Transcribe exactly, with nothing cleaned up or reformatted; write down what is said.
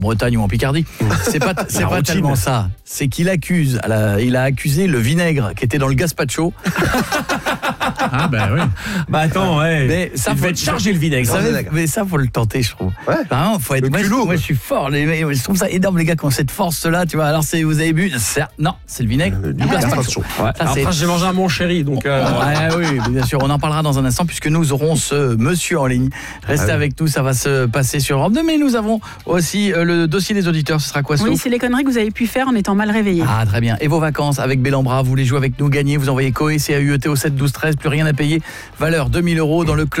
Bretagne ou en Picardie. C'est pas, c'est pas routine. tellement ça. C'est qu'il accuse, la, il a accusé le vinaigre qui était dans le gazpacho. Ah bah oui. Bah attends, ouais. Mais ça, il faut devait être chargé le vinaigre. Ça, mais ça, faut le tenter, je trouve. Ouais. Vraiment, faut être. Le Moi, je, culot, moi, je suis fort. Les, les- je trouve ça énorme, les gars, qui ont cette force-là. Tu vois. Alors, c'est, vous avez bu c'est, non, c'est le vinaigre Euh, du du gazpacho. gazpacho. Ouais, ça, c'est- Après, j'ai mangé un mon chéri, donc. Euh, Ouais, oui, bien sûr. On en parlera dans un instant puisque nous aurons ce monsieur en ligne. Restez Ah oui. avec nous, ça va se passer sur Europe deux. Mais nous avons aussi euh, le dossier des auditeurs. Ce sera quoi, Oui, Sophie? c'est les conneries que vous avez pu faire en étant mal réveillé. Ah, très bien. Et vos vacances avec Bellambra, vous voulez jouer avec nous, gagner, vous envoyez Coé, C A U E T au sept douze treize, plus rien à payer. Valeur deux mille euros dans le club.